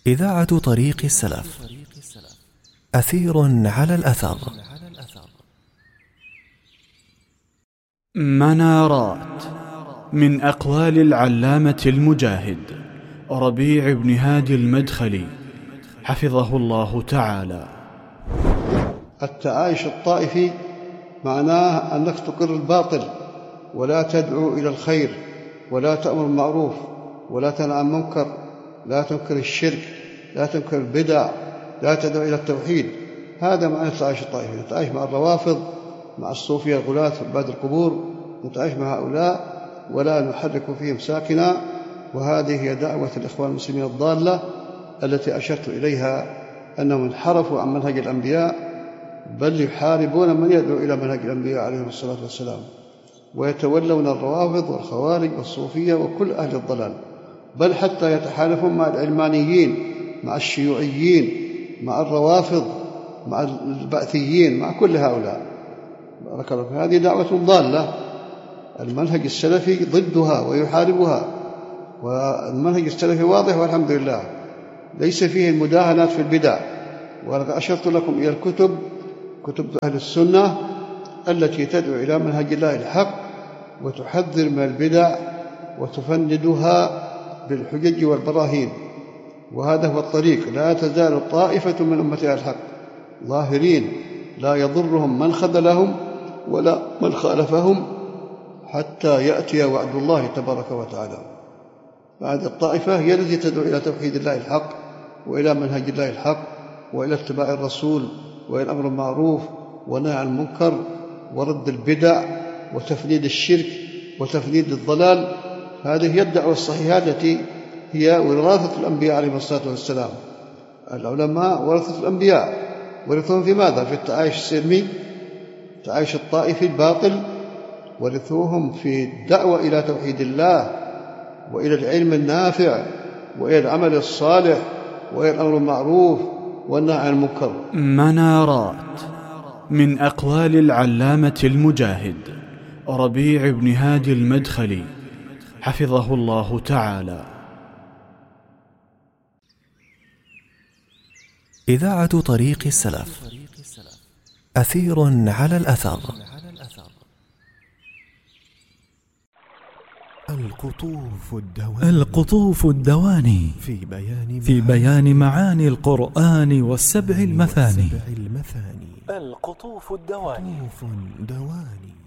إذاعة طريق السلف. أثير على الأثر. منارات من أقوال العلامة المجاهد ربيع بن هادي المدخلي حفظه الله تعالى. التعايش الطائفي معناه أنك تقر الباطل ولا تدعو إلى الخير ولا تأمر بالمعروف ولا تنهى عن المنكر، لا تنكر الشرك، لا تنكر البدع، لا تدعو إلى التوحيد. هذا معنى التعايش الطائفي. نتعايش مع الروافض، مع الصوفية الغلاة في عباد القبور، نتعايش مع هؤلاء ولا نحرك فيهم ساكنا. وهذه هي دعوة الإخوان المسلمين الضالة التي أشرت إليها، أنهم انحرفوا عن منهج الأنبياء، بل يحاربون من يدعو إلى منهج الأنبياء عليهم الصلاة والسلام، ويتولون الروافض والخوارج والصوفية وكل أهل الضلال، بل حتى يتحالفون مع العلمانيين، مع الشيوعيين، مع الروافض، مع البعثيين، مع كل هؤلاء. بارك الله فيك. هذه دعوة ضالة. المنهج السلفي ضدها ويحاربها، والمنهج السلفي واضح والحمد لله، ليس فيه المداهنات في البدع. وأشرت لكم إلى كتب أهل السنة التي تدعو إلى منهج الله الحق وتحذر من البدع وتفندها بالحجج والبراهين. وهذا هو الطريق. لا تزال طائفة من أمة الحق ظاهرين، لا يضرهم من خذلهم ولا من خالفهم حتى يأتي وعد الله تبارك وتعالى. هذه الطائفة هي التي تدعو إلى توحيد الله الحق وإلى منهج الله الحق وإلى اتباع الرسول وإلى الأمر بالمعروف والنهي عن المنكر ورد البدع وتفنيد الشرك وتفنيد الضلال. هذه هي الدعوة الصحيحة التي هي وراثة الأنبياء عليهم الصلاة والسلام. العلماء ورثة الأنبياء، ورثوهم في ماذا؟ في التعايش السلمي، التعايش الطائفي الباطل، ورثوهم في الدعوة إلى توحيد الله وإلى العلم النافع وإلى العمل الصالح وإلى الأمر بالمعروف والنهي عن المنكر. منارات من أقوال العلامة المجاهد ربيع بن هادي المدخلي حفظه الله تعالى. إذاعة طريق السلف. أثير على الأثر. القطوف الدواني في بيان معاني القرآن والسبع المثاني. القطوف الدواني.